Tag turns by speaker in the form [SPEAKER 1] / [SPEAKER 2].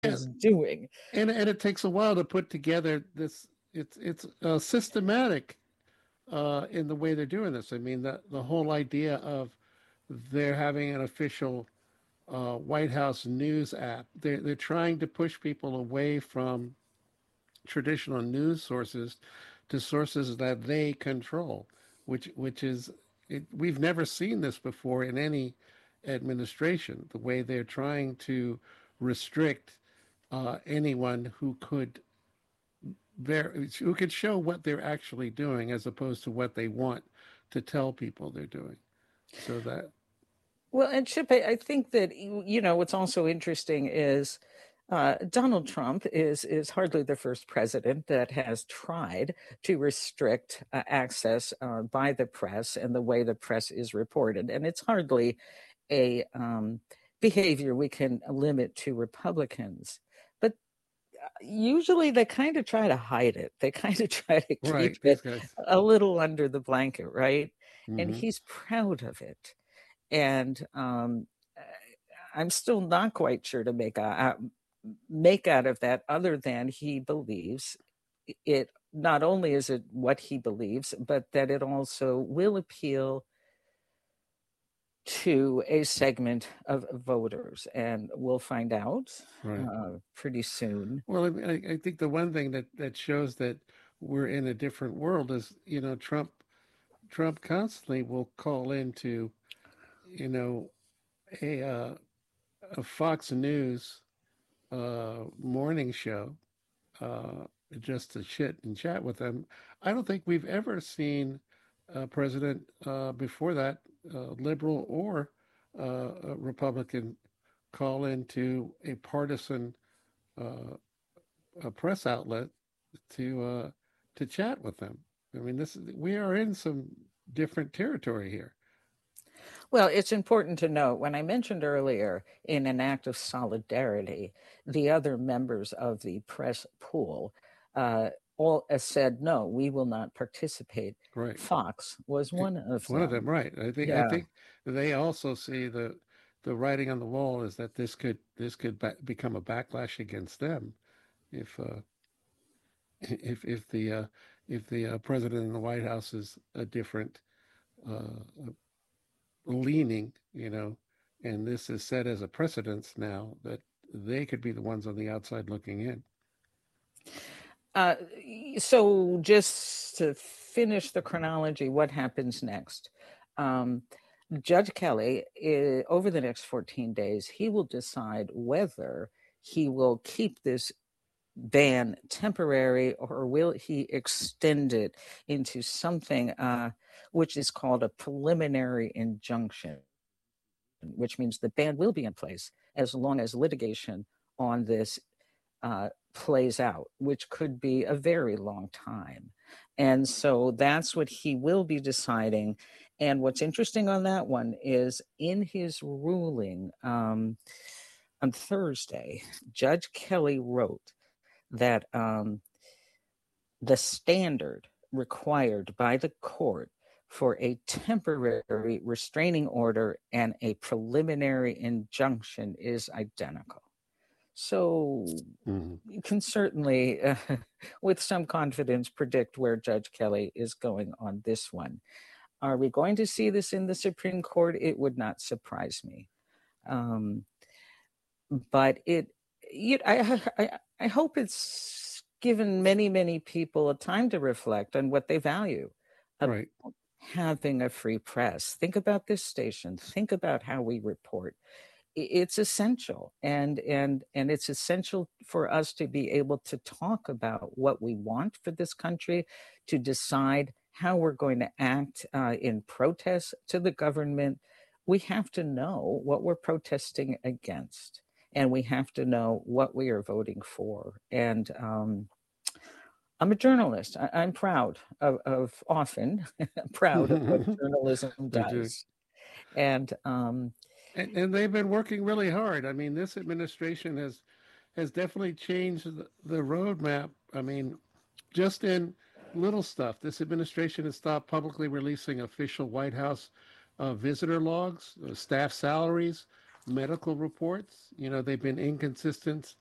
[SPEAKER 1] is doing.
[SPEAKER 2] And it takes a while to put together this. It's systematic in the way they're doing this. I mean, the whole idea of they're having an official White House news app. They're trying to push people away from traditional news sources to sources that they control, which is we've never seen this before in any administration. The way they're trying to restrict anyone who could show what they're actually doing as opposed to what they want to tell people they're doing. So that
[SPEAKER 1] Well, and Chip, I think that what's also interesting is Donald Trump is hardly the first president that has tried to restrict access by the press and the way the press is reported, and it's hardly a behavior we can limit to Republicans. But usually they kind of try to hide it. They kind of try to keep
[SPEAKER 2] right,
[SPEAKER 1] it
[SPEAKER 2] these guys.
[SPEAKER 1] a little under the blanket, right? And
[SPEAKER 2] Hmm.
[SPEAKER 1] he's proud of it. And I'm still not quite sure to make out of that other than he believes it. Not only is it what he believes, but that it also will appeal to a segment of voters, and we'll find out
[SPEAKER 2] Right.
[SPEAKER 1] pretty soon.
[SPEAKER 2] Well, I think the one thing that shows that we're in a different world is, Trump constantly will call into, you know, a uh, a Fox News morning show just to chit and chat with them. I don't think we've ever seen a president before that, liberal or a Republican, call into a partisan a press outlet to chat with them. I mean, this we are in some different territory here.
[SPEAKER 1] Well, it's important to note when I mentioned earlier in an act of solidarity, the other members of the press pool uh, all said, no, we will not participate.
[SPEAKER 2] Right.
[SPEAKER 1] Fox was one of
[SPEAKER 2] One of
[SPEAKER 1] them.
[SPEAKER 2] them, right? I
[SPEAKER 1] Yeah.
[SPEAKER 2] think they also see the writing on the wall is that become a backlash against them if if if the uh, if the president in the White House is a different uh, leaning, and this is set as a precedence now that they could be the ones on the outside looking in.
[SPEAKER 1] Uh, so just to finish the chronology, what happens next? Um, Judge Kelly, over the next 14 days, he will decide whether he will keep this ban temporary or will he extend it into something which is called a preliminary injunction, which means the ban will be in place as long as litigation on this plays out, which could be a very long time. And so that's what he will be deciding. And what's interesting on that one is in his ruling on Thursday, Judge Kelly wrote that the standard required by the court for a temporary restraining order and a preliminary injunction is identical. So
[SPEAKER 2] Mm-hmm.
[SPEAKER 1] you can certainly, with some confidence, predict where Judge Kelly is going on this one. Are we going to see this in the Supreme Court? It would not surprise me. Um, but I hope it's given many people a time to reflect on what they value about
[SPEAKER 2] Right.
[SPEAKER 1] having a free press. Think about this station. Think about how we report. It's essential, and it's essential for us to be able to talk about what we want for this country, to decide how we're going to act in protest to the government. We have to know what we're protesting against, and we have to know what we are voting for. And I'm a journalist. I'm proud of often proud of what journalism
[SPEAKER 2] Me too.
[SPEAKER 1] does. And
[SPEAKER 2] And they've been working really hard. I mean, this administration has definitely changed the roadmap. I mean, just in little stuff, this administration has stopped publicly releasing official White House visitor logs, staff salaries, medical reports. They've been inconsistent